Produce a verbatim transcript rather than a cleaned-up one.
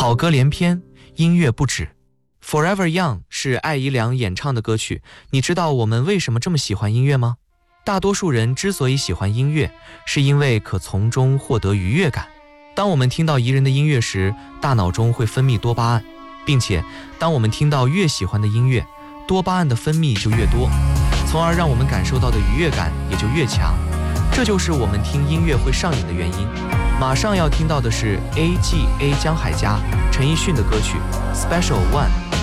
好歌连篇，音乐不止。Forever Young 是艾怡良演唱的歌曲，你知道我们为什么这么喜欢音乐吗？大多数人之所以喜欢音乐，是因为可从中获得愉悦感。当我们听到宜人的音乐时，大脑中会分泌多巴胺，并且当我们听到越喜欢的音乐，多巴胺的分泌就越多，从而让我们感受到的愉悦感也就越强。这就是我们听音乐会上瘾的原因。马上要听到的是 A G A 江海佳、陈奕迅的歌曲 Special One。